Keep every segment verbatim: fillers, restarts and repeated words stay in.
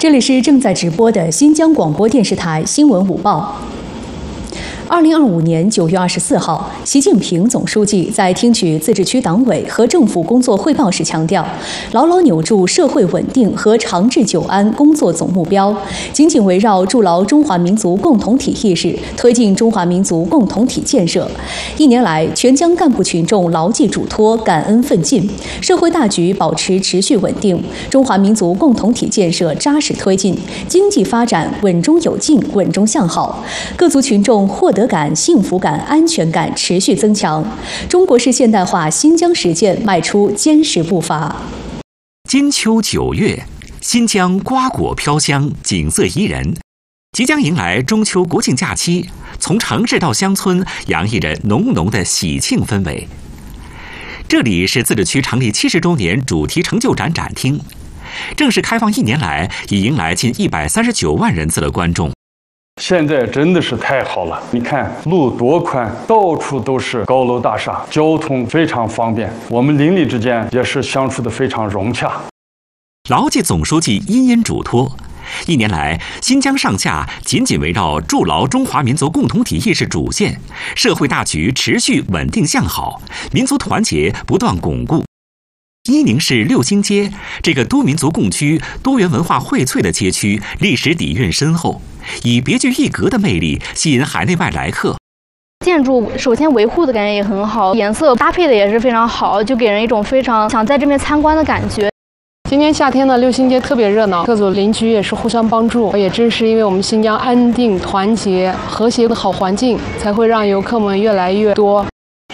这里是正在直播的新疆广播电视台新闻午报。二零二五年九月二十四号，习近平总书记在听取自治区党委和政府工作汇报时强调，牢牢扭住社会稳定和长治久安工作总目标，紧紧围绕筑牢中华民族共同体意识，推进中华民族共同体建设。一年来，全疆干部群众牢记嘱托，感恩奋进，社会大局保持持续稳定，中华民族共同体建设扎实推进，经济发展稳中有进、稳中向好，各族群众获得感、幸福感、安全感持续增强，中国式现代化新疆实践迈出坚实步伐。 金秋九月，新疆瓜果飘香，景色宜人。即将迎来中秋国庆假期，从城市到乡村，洋溢着浓浓的喜庆氛围。这里是自治区成立七十周年主题成就展展厅，正式开放一年来，已迎来近一百三十九万人次的观众。 现在真的是太好了，你看路多宽，到处都是高楼大厦，交通非常方便，我们邻里之间也是相处的非常融洽。 牢记总书记殷殷嘱托，一年来，新疆上下紧紧围绕筑牢中华民族共同体意识主线，社会大局持续稳定向好，民族团结不断巩固。伊宁市六星街这个多民族共居、多元文化荟萃的街区，历史底蕴深厚，以别具一格的魅力吸引海内外来客。 建筑首先维护的感觉也很好，颜色搭配的也是非常好，就给人一种非常想在这边参观的感觉。 今年夏天呢，六星街特别热闹，各族邻居也是互相帮助，也正是因为我们新疆安定、团结、和谐的好环境，才会让游客们越来越多。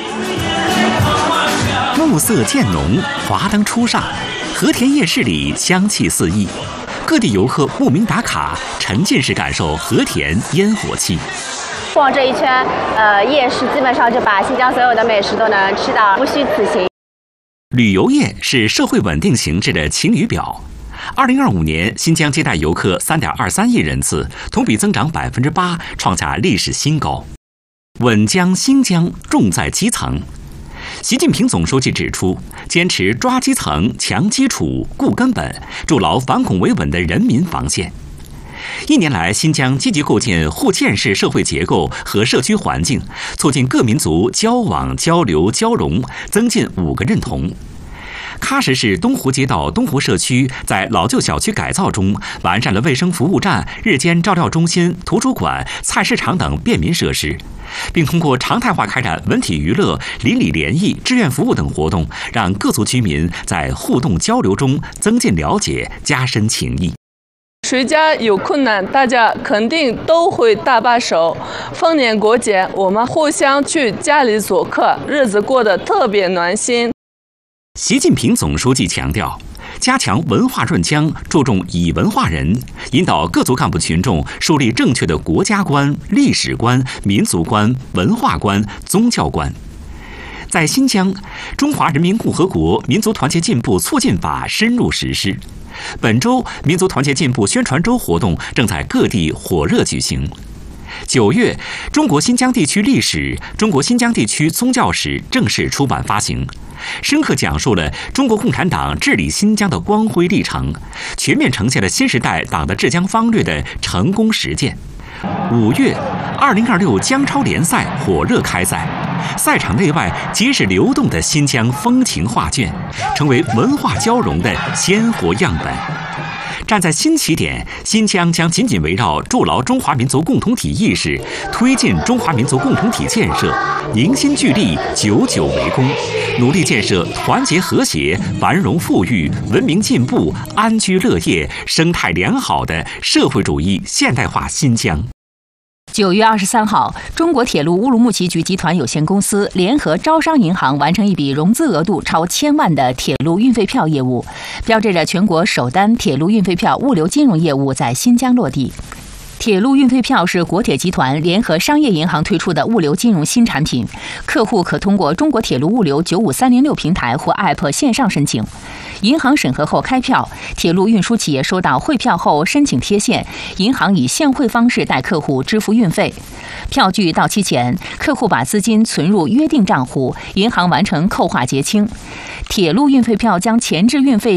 暮色渐浓，华灯初上，和田夜市里香气四溢，各地游客慕名打卡，沉浸式感受和田烟火气。 逛这一圈，呃，夜市基本上就把新疆所有的美食都能吃到，不虚此行。 旅游业是社会稳定形势的晴雨表。二零二五年，新疆接待游客三点二三亿人次，同比增长百分之八，创下历史新高。稳疆新疆重在基层。习近平总书记指出，坚持抓基层、强基础、固根本，筑牢反恐维稳的人民防线。一年来，新疆积极构建互鉴式社会结构和社区环境，促进各民族交往、交流、交融，增进五个认同。喀什市东湖街道东湖社区在老旧小区改造中，完善了卫生服务站、日间照料中心、图书馆、菜市场等便民设施，并通过常态化开展文体娱乐、邻里联谊、志愿服务等活动，让各族居民在互动交流中增进了解、加深情谊。 谁家有困难，大家肯定都会搭把手。逢年过节，我们互相去家里做客，日子过得特别暖心。 习近平总书记强调，加强文化润疆，注重以文化人，引导各族干部群众树立正确的国家观、历史观、民族观、文化观、宗教观。在新疆，《中华人民共和国民族团结进步促进法》深入实施。本周民族团结进步宣传周活动正在各地火热举行。九月，中国新疆地区历史、中国新疆地区宗教史正式出版发行，深刻讲述了中国共产党治理新疆的光辉历程，全面呈现了新时代党的治疆方略的成功实践。五月，二零二六疆超联赛火热开赛，赛场内外皆是流动的新疆风情画卷，成为文化交融的鲜活样本。站在新起点，新疆将紧紧围绕筑牢中华民族共同体意识，推进中华民族共同体建设，凝心聚力，久久为功，努力建设团结和谐、繁荣富裕、文明进步、安居乐业、生态良好的社会主义现代化新疆。 九月二十三号，中国铁路乌鲁木齐局集团有限公司联合招商银行完成一笔融资额度超千万的铁路运费票业务，标志着全国首单铁路运费票物流金融业务在新疆落地。铁路运费票是国铁集团联合商业银行推出的物流金融新产品，客户可通过中国铁路物流九五三零六平台或 App 线上申请。银行审核后开票，铁路运输企业收到汇票后申请贴现，银行以现汇方式代客户支付运费。票据到期前，客户把资金存入约定账户，银行完成扣划结清。铁路运费票将前置运费